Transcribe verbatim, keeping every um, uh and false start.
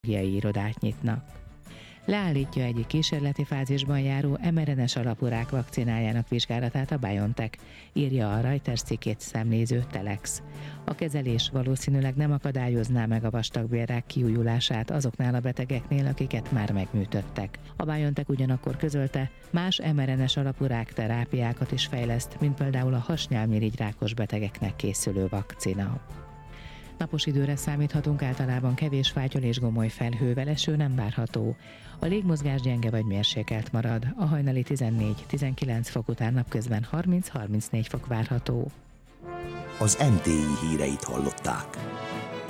irodát nyitnak. Leállítja egyik kísérleti fázisban járó em er en es alapú rák vakcinájának vizsgálatát a BioNTech, írja a Reuters cikkét szemléző Telex. A kezelés valószínűleg nem akadályozná meg a vastagbélrák kiújulását azoknál a betegeknél, akiket már megműtöttek. A BioNTech ugyanakkor közölte, más em er en es alapú rákterápiákat is fejleszt, mint például a hasnyálmirigyrákos betegeknek készülő vakcina. Napos időre számíthatunk, általában kevés fátyol és gomoly felhővel, eső nem várható. A légmozgás gyenge vagy mérsékelt marad, a hajnali tizennégy-tizenkilenc fok után napközben harminc-harmincnégy fok várható. Az em té i híreit hallották.